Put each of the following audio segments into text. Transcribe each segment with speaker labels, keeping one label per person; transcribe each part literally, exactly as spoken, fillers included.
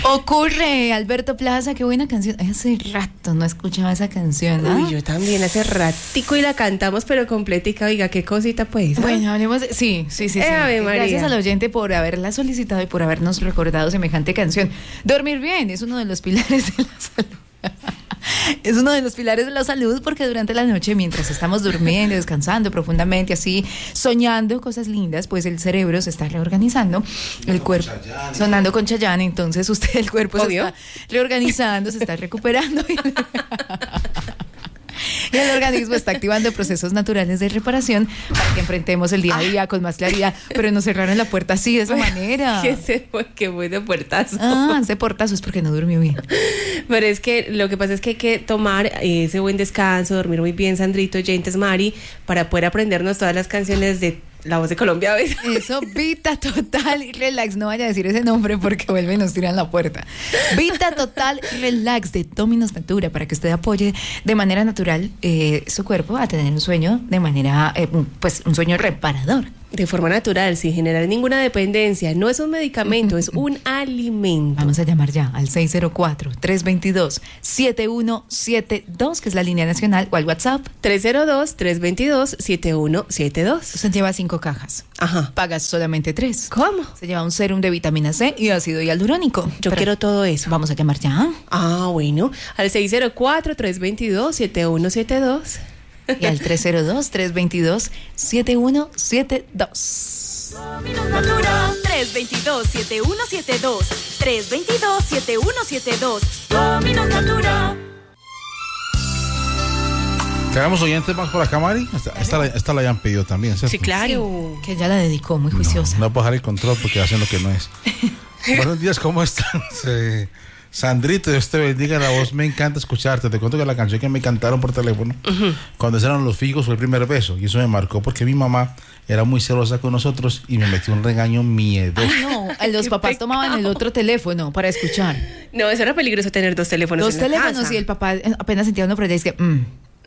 Speaker 1: Ocurre, Alberto Plaza, qué buena canción. Hace rato no escuchaba esa canción, ¿no?
Speaker 2: Uy, yo también hace ratico y la cantamos, pero completica, oiga, qué cosita pues. ¿Ah?
Speaker 1: Bueno, hablemos de... Sí, sí, sí, sí.
Speaker 2: Eh, Ave María.
Speaker 1: Gracias al oyente por haberla solicitado y por habernos recordado semejante canción. Dormir bien es uno de los pilares de la salud. Es uno de los pilares de la salud porque durante la noche, mientras estamos durmiendo, descansando profundamente, así, soñando cosas lindas, pues el cerebro se está reorganizando, el cuerpo, sonando con Chayanne, entonces usted, el cuerpo se está reorganizando, se está recuperando y, y el organismo está activando procesos naturales de reparación para que enfrentemos el día a día con más claridad, pero nos cerraron la puerta así, de esa manera.
Speaker 2: ¿Qué se fue? Qué bueno puertazo.
Speaker 1: Ah, ese portazo es porque no durmió bien.
Speaker 2: Pero es que lo que pasa es que hay que tomar ese buen descanso, dormir muy bien, Sandrito, oyentes, Mari, para poder aprendernos todas las canciones de La Voz de Colombia. ¿Ves?
Speaker 1: Eso, Vita Total y Relax. No vaya a decir ese nombre porque vuelve y nos tiran la puerta. Vita Total Relax de Dominos Natura, para que usted apoye de manera natural eh, su cuerpo a tener un sueño de manera, eh, pues un sueño reparador.
Speaker 2: De forma natural, sin generar ninguna dependencia. No es un medicamento, es un alimento.
Speaker 1: Vamos a llamar ya al seis cero cuatro, tres dos dos, siete uno siete dos, que es la línea nacional, o al WhatsApp.
Speaker 2: tres cero dos, tres dos dos, siete uno siete dos.
Speaker 1: Usted lleva cinco cajas.
Speaker 2: Ajá.
Speaker 1: Pagas solamente tres.
Speaker 2: ¿Cómo?
Speaker 1: Se lleva un serum de vitamina C y ácido hialurónico.
Speaker 2: Yo
Speaker 1: Pero
Speaker 2: quiero todo eso.
Speaker 1: Vamos a llamar ya.
Speaker 2: Ah, bueno. Al seis cero cuatro, tres dos dos, siete uno siete dos.
Speaker 1: Y al tres cero dos, tres dos dos, siete uno siete dos.
Speaker 3: Dominos Natura. tres dos dos, siete uno siete dos. tres dos dos, siete uno siete dos. Dominos Natura.
Speaker 4: ¿Tenemos oyentes más por acá, Mari? Esta, esta, la, esta la hayan pedido también, ¿cierto?
Speaker 2: Sí, claro.
Speaker 1: Sí, que ya la dedicó, muy juiciosa.
Speaker 4: No, no puedo dejar el control porque hacen lo que no es. Buenos días, ¿cómo están? Sí. Sandrito, Dios te bendiga, la voz, me encanta escucharte. Te cuento que la canción que me cantaron por teléfono, uh-huh, cuando eran los figos, fue el primer beso. Y eso me marcó porque mi mamá era muy celosa con nosotros y me metió un regaño miedoso.
Speaker 1: Ay, no, los papás pecado. Tomaban el otro teléfono para escuchar.
Speaker 2: No, eso era peligroso, tener dos teléfonos.
Speaker 1: Dos
Speaker 2: en
Speaker 1: teléfonos
Speaker 2: la casa.
Speaker 1: Y el papá apenas sentía uno, pero ya dice que... Mm.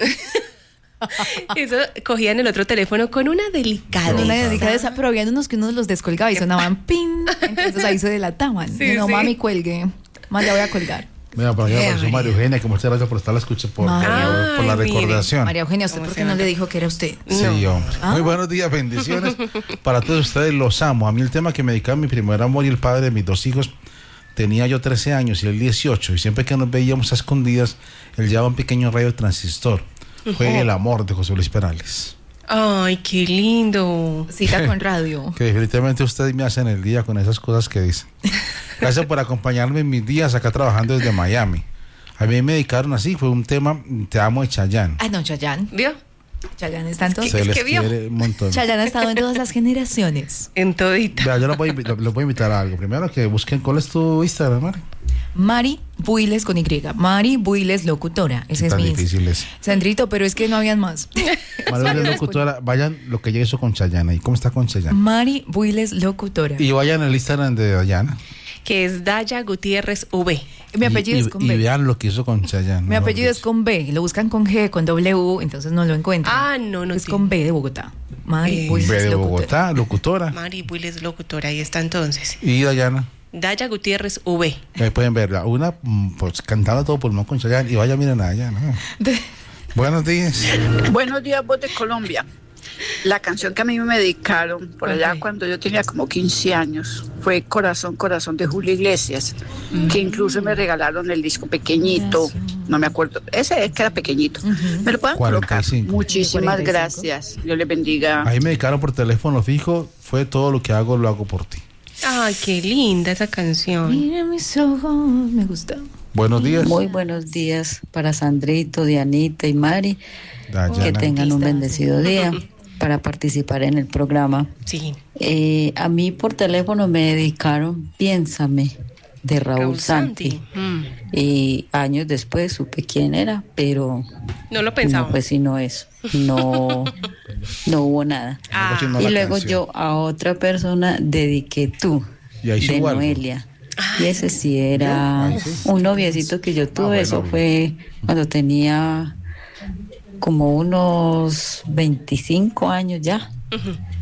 Speaker 2: Eso, cogían el otro teléfono con una delicadeza.
Speaker 1: Con una delicadeza, pero habían unos que uno los descolgaba y sonaban pin. Entonces ahí se delataban. Sí, y no, sí. Mami, cuelgue. Más ya voy a colgar.
Speaker 4: Mira, por aquí me apareció María Eugenia, que muchas gracias por estar la escucha, por, por, por la recordación.
Speaker 1: María Eugenia, ¿usted por qué no le dijo que era usted?
Speaker 4: Sí,
Speaker 1: no.
Speaker 4: hombre.
Speaker 1: ¿Ah?
Speaker 4: Muy buenos días, bendiciones para todos ustedes, los amo. A mí el tema que me dedicaba mi primer amor y el padre de mis dos hijos, tenía yo trece años y él dieciocho, y siempre que nos veíamos a escondidas, él llevaba un pequeño radio transistor. Fue uh-huh. El amor de José Luis Perales.
Speaker 2: Ay, qué lindo.
Speaker 1: Cita con radio.
Speaker 4: Que definitivamente ustedes me hacen el día con esas cosas que dicen. Gracias por acompañarme en mis días acá trabajando desde Miami. A mí me dedicaron así, fue un tema, Te amo de Chayanne.
Speaker 1: Ah, no, Chayanne.
Speaker 2: ¿Vio?
Speaker 1: Chayanne está en todas.
Speaker 4: Se les quiere un montón.
Speaker 1: Chayanne ha estado en todas las generaciones.
Speaker 2: En todita.
Speaker 4: Vea, yo los voy, a invitar, los voy a invitar a algo. Primero que busquen, ¿cuál es tu Instagram, Mari?
Speaker 1: Mari Builes con Y. Mari Builes Locutora. Ese es mi
Speaker 4: difícil es.
Speaker 1: Sandrito, pero es que no habían más.
Speaker 4: Mari Builes Locutora, vayan lo que llegue eso con Chayanne. ¿Y cómo está con Chayanne?
Speaker 1: Mari Builes Locutora.
Speaker 4: Y vayan al Instagram de Dayana,
Speaker 2: que es Daya Gutiérrez V.
Speaker 1: Mi apellido
Speaker 4: y,
Speaker 1: es con
Speaker 4: y,
Speaker 1: B.
Speaker 4: Y vean lo que hizo con Chayanne.
Speaker 1: Mi
Speaker 4: no
Speaker 1: apellido es con B. Lo buscan con G, con W, entonces no lo encuentran.
Speaker 2: Ah, no, no.
Speaker 1: Es
Speaker 2: sí.
Speaker 1: con B de Bogotá. Mari
Speaker 2: eh,
Speaker 1: Builes
Speaker 4: B de
Speaker 1: Locutora.
Speaker 4: Bogotá, locutora.
Speaker 2: Mari Builes Locutora, ahí está entonces.
Speaker 4: Y Dayana.
Speaker 2: Daya Gutiérrez V.
Speaker 4: Ahí pueden verla. Una, pues, cantando todo pulmón con Chayanne. Y vaya, miren a ella, ¿no? De... Buenos días.
Speaker 5: Buenos días, Voz de Colombia. La canción que a mí me dedicaron por allá okay. cuando yo tenía como quince años fue Corazón, Corazón de Julio Iglesias, uh-huh. que incluso me regalaron el disco pequeñito, no me acuerdo, ese es que era pequeñito. Uh-huh. ¿Me lo pueden colocar? Muchísimas cuarenta y cinco. Gracias. Dios les bendiga.
Speaker 4: Ahí me dedicaron por teléfono fijo, fue todo lo que hago, lo hago por ti.
Speaker 2: Ay, qué linda esa canción.
Speaker 1: Mira mis ojos, me gusta.
Speaker 4: Buenos días.
Speaker 6: Muy buenos días para Sandrito, Dianita y Mari. Dayana. Que tengan un bendecido día para participar en el programa.
Speaker 2: Sí.
Speaker 6: Eh, a mí por teléfono me dedicaron Piénsame de Raúl, Raúl Santi. Santi. Mm. Y años después supe quién era, pero
Speaker 2: no lo pensaba.
Speaker 6: No, pues sí, no eso. No, no hubo nada.
Speaker 2: Ah.
Speaker 6: Y luego canción. Yo a otra persona dediqué Tú,
Speaker 4: y ahí
Speaker 6: de
Speaker 4: igual,
Speaker 6: Noelia. Ay. Y ese sí era Ay, sí. un noviecito que yo tuve. Ah, bueno, eso bien. Fue cuando tenía como unos veinticinco años ya.
Speaker 1: Uh-huh.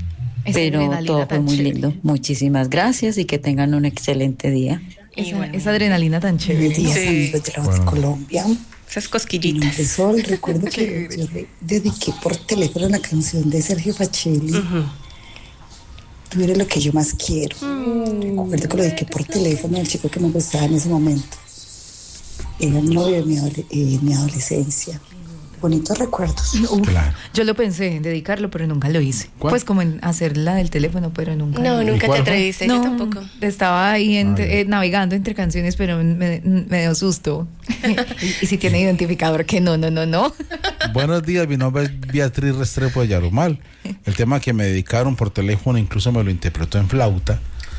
Speaker 1: Esa
Speaker 6: pero
Speaker 1: adrenalina
Speaker 6: todo fue
Speaker 1: tan
Speaker 6: muy
Speaker 1: chévere.
Speaker 6: lindo. Muchísimas gracias y que tengan un excelente día.
Speaker 1: Esa, esa adrenalina tan
Speaker 7: Buenos
Speaker 1: chévere.
Speaker 7: días,
Speaker 2: Sí.
Speaker 7: amigos de la voz
Speaker 4: Bueno.
Speaker 7: de Colombia.
Speaker 2: Esas
Speaker 7: Mi
Speaker 2: cosquillitas.
Speaker 7: nombre es Sol. Recuerdo que yo le dediqué por teléfono la canción de Sergio Facelli.
Speaker 2: Ujú.
Speaker 7: Tú eres lo que yo más quiero. Recuerdo que lo dediqué por teléfono al chico que me gustaba en ese momento. Era el novio de mi, adole- eh, mi adolescencia. Bonitos recuerdos.
Speaker 1: Uf,
Speaker 4: Claro.
Speaker 1: yo lo pensé en dedicarlo, pero nunca lo hice.
Speaker 4: ¿Cuál?
Speaker 1: Pues como en hacerla del teléfono, pero nunca.
Speaker 2: No,
Speaker 1: lo-
Speaker 2: nunca te
Speaker 4: cuál fue?
Speaker 2: atreviste,
Speaker 1: No,
Speaker 2: yo tampoco.
Speaker 1: estaba ahí en-
Speaker 4: Ah, ya.
Speaker 1: eh, navegando entre canciones, pero me, me dio susto. y, y si tiene identificador, que no, no, no, no.
Speaker 4: Buenos días, mi nombre es Beatriz Restrepo de Yarumal. El tema que me dedicaron por teléfono, incluso me lo interpretó en flauta,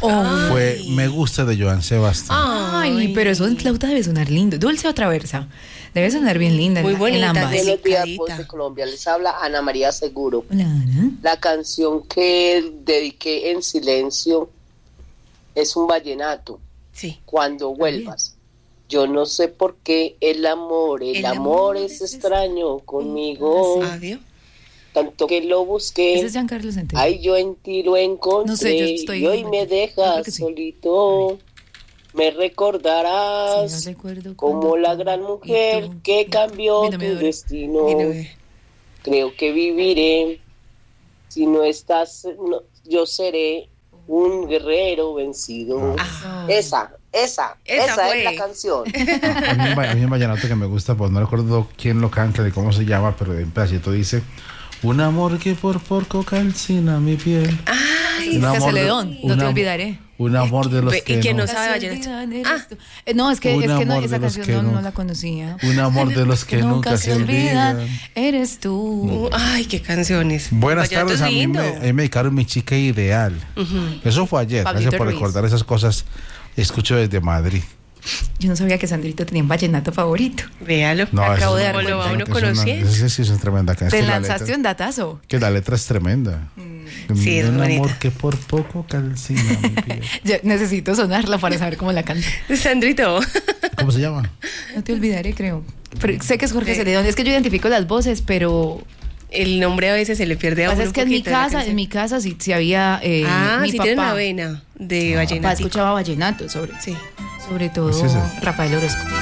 Speaker 4: fue Me gusta de Joan Sebastián.
Speaker 1: Ay, pero eso en flauta debe sonar lindo. ¿Dulce o traversa? Debe sonar bien linda.
Speaker 2: Muy
Speaker 1: en-
Speaker 2: bonita,
Speaker 1: en ambas.
Speaker 2: de-
Speaker 8: Buenos días,
Speaker 2: Delicadita.
Speaker 8: Voz de Colombia. Les habla Ana María Seguro.
Speaker 1: Hola, Ana.
Speaker 8: La canción que dediqué en silencio es un vallenato,
Speaker 2: Sí.
Speaker 8: Cuando vuelvas. Yo no sé por qué el amor, el,
Speaker 2: El
Speaker 8: amor
Speaker 2: amor
Speaker 8: es
Speaker 2: es
Speaker 8: extraño conmigo.
Speaker 2: Adiós.
Speaker 8: Tanto que lo
Speaker 1: Ese
Speaker 8: busqué,
Speaker 1: es Giancarlo Centeno.
Speaker 8: ay, yo en ti lo encontré.
Speaker 1: No sé, yo estoy-
Speaker 8: y hoy me
Speaker 1: yo creo
Speaker 8: dejas
Speaker 1: que sí.
Speaker 8: solito. Me
Speaker 1: Sí,
Speaker 8: recordarás
Speaker 1: no recuerdo
Speaker 8: como
Speaker 1: cuando
Speaker 8: la
Speaker 1: tú
Speaker 8: gran
Speaker 1: y
Speaker 8: mujer
Speaker 1: tú,
Speaker 8: que
Speaker 1: y-
Speaker 8: cambió
Speaker 1: Mira, me
Speaker 8: tu
Speaker 1: duele.
Speaker 8: destino.
Speaker 2: Y no ve.
Speaker 8: Creo que viviré. Si no estás, no- yo seré un guerrero vencido.
Speaker 1: Ah.
Speaker 8: Esa, esa,
Speaker 2: Esa
Speaker 8: esa,
Speaker 2: fue.
Speaker 8: es la canción.
Speaker 4: A mí, un va- a mí un vallenato que me gusta, pues no recuerdo quién lo canta, de cómo se llama, pero en pedacito dice: un amor que por poco calcina mi piel.
Speaker 1: Ay,
Speaker 4: Un
Speaker 1: es
Speaker 4: amor de-
Speaker 1: Caceledón, no
Speaker 4: un
Speaker 1: te
Speaker 4: am-
Speaker 1: olvidaré.
Speaker 4: Un amor de los
Speaker 2: Ve,
Speaker 4: que
Speaker 2: ¿y quién
Speaker 4: no,
Speaker 2: no sabe
Speaker 1: Se
Speaker 2: vallenato?
Speaker 1: olvidan, eres
Speaker 2: Ah.
Speaker 1: tú. Eh, no, es que,
Speaker 4: Un
Speaker 1: es que no,
Speaker 4: amor
Speaker 1: esa
Speaker 4: de los
Speaker 1: canción
Speaker 4: que
Speaker 1: no,
Speaker 4: no-
Speaker 1: no la conocía.
Speaker 4: un amor de los que nunca se olvidan.
Speaker 1: Eres tú.
Speaker 2: Uh, ay, qué canciones.
Speaker 4: Buenas
Speaker 2: Vallenato
Speaker 4: tardes,
Speaker 2: es
Speaker 4: a mí,
Speaker 2: lindo.
Speaker 4: me, a mí me dedicaron Mi chica ideal. Eso fue ayer,
Speaker 1: Pablito
Speaker 4: gracias por
Speaker 1: Ruiz.
Speaker 4: recordar esas cosas. Escucho desde Madrid.
Speaker 1: Yo no sabía que Sandrito tenía un vallenato favorito.
Speaker 2: Véalo.
Speaker 4: No,
Speaker 1: Acabo
Speaker 4: eso
Speaker 1: de
Speaker 4: es
Speaker 1: dar
Speaker 4: una-
Speaker 1: cuenta.
Speaker 2: Lo va uno
Speaker 4: es una-
Speaker 2: conociendo.
Speaker 4: esa sí es una tremenda canción.
Speaker 1: Te
Speaker 4: Es que la
Speaker 1: lanzaste
Speaker 4: letra-
Speaker 1: un datazo.
Speaker 4: Que la letra es tremenda.
Speaker 2: Sí, es
Speaker 4: un
Speaker 2: bonita.
Speaker 4: amor que por poco calcina mi piel.
Speaker 1: Yo necesito sonarla para saber cómo la canta.
Speaker 2: Sandrito.
Speaker 4: ¿Cómo se llama?
Speaker 1: No te olvidaré, creo. Pero sé que es Jorge Celedón. Es que yo identifico las voces, pero
Speaker 2: El nombre a veces se le pierde a
Speaker 1: Lo que
Speaker 2: uno
Speaker 1: pasa es
Speaker 2: un
Speaker 1: que en mi
Speaker 2: poquito de la
Speaker 1: casa, en
Speaker 2: canción.
Speaker 1: mi casa sí, sí había eh,
Speaker 2: Ah,
Speaker 1: mi
Speaker 2: sí
Speaker 1: papá.
Speaker 2: tienen la vena de
Speaker 1: Mi papá
Speaker 2: vallenato.
Speaker 1: escuchaba vallenato sobre,
Speaker 2: Sí.
Speaker 1: sobre todo
Speaker 4: Pues ese.
Speaker 1: Rafael Orozco.